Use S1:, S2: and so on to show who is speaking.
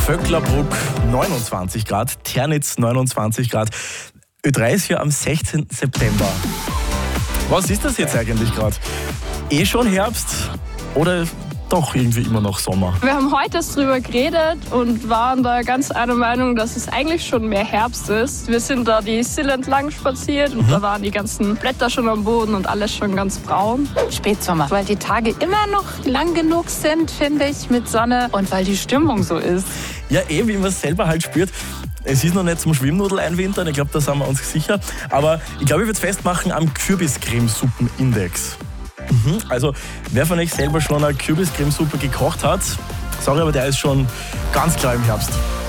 S1: Vöcklerbruck 29 Grad, Ternitz 29 Grad. Ö3 ist hier am 16. September. Was ist das jetzt eigentlich gerade? Schon Herbst oder doch irgendwie immer noch Sommer?
S2: Wir haben heute erst drüber geredet und waren da ganz einer Meinung, dass es eigentlich schon mehr Herbst ist. Wir sind da die Sill entlang spaziert und da waren die ganzen Blätter schon am Boden und alles schon ganz braun.
S3: Spätsommer, weil die Tage immer noch lang genug sind, finde ich, mit Sonne und weil die Stimmung so ist.
S1: Ja, wie man es selber halt spürt. Es ist noch nicht zum Schwimmnudel einwintern, ich glaube, da sind wir uns sicher. Aber ich glaube, ich würde es festmachen am Kürbiscremesuppen-Index. Also, wer von euch selber schon eine Kürbiscremesuppe gekocht hat, sorry, aber der ist schon ganz klar im Herbst.